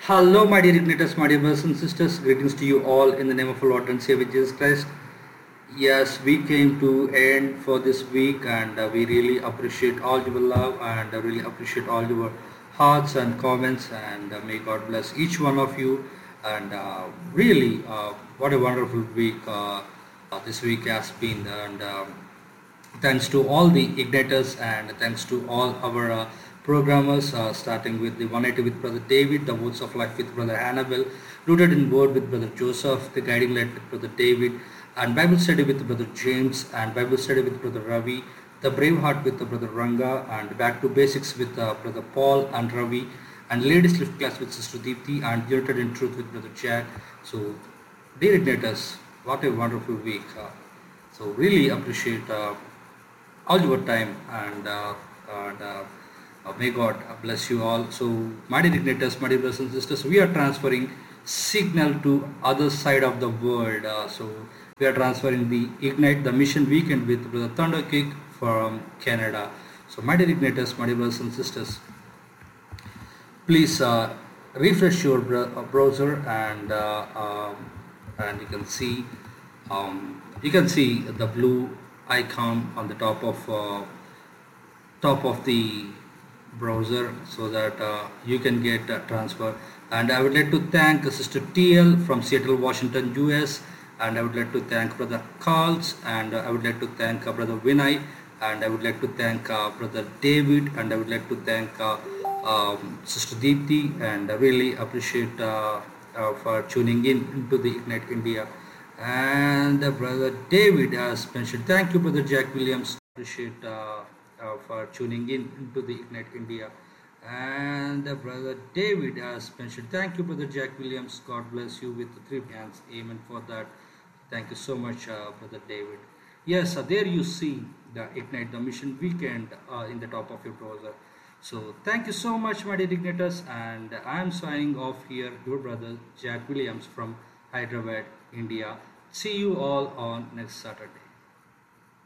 Hello, my dear igniters, my dear brothers and sisters. Greetings to you all in the name of our Lord and Savior Jesus Christ. Yes, we came to end for this week, and we really appreciate all your love and really appreciate all your hearts and comments. And may God bless each one of you. And really, what a wonderful week this week has been. And thanks to all the igniters and thanks to all our programmers, starting with the 180 with Brother David, the Words of Life with Brother Annabelle, Rooted in Word with Brother Joseph, the Guiding Light with Brother David, and Bible Study with Brother James, and Bible Study with Brother Ravi, the Brave Heart with Brother Ranga, and Back to Basics with Brother Paul and Ravi, and Ladies Lift Class with Sister Deepthi, and United in Truth with Brother Jack. So, dear igniters, what a wonderful week. So really appreciate all your time, and may God bless you all. So my dear igniters, my dear brothers and sisters, we are transferring signal to other side of the world. So we are transferring the Ignite the Mission Weekend with Brother Thunder Kick from Canada. So my dear igniters, my dear brothers and sisters, please refresh your browser, and you can see the blue icon on the top of the browser, so that you can get transfer. And I would like to thank Sister TL from Seattle, Washington, US, and I would like to thank Brother Carls, and I would like to thank Brother Vinay, and I would like to thank Brother David, and I would like to thank Sister Deepthi, and I really appreciate for tuning in into the Ignite India. And Brother David has mentioned, thank you, Brother Jack Williams. Appreciate for tuning in into the Ignite India. And Brother David has mentioned, thank you, Brother Jack Williams. God bless you with the three hands. Amen for that. Thank you so much, Brother David. Yes, there you see the Ignite the Mission Weekend in the top of your browser. So thank you so much, my dear igniters, and I am signing off here, your brother Jack Williams from Hyderabad, India. See you all on next Saturday.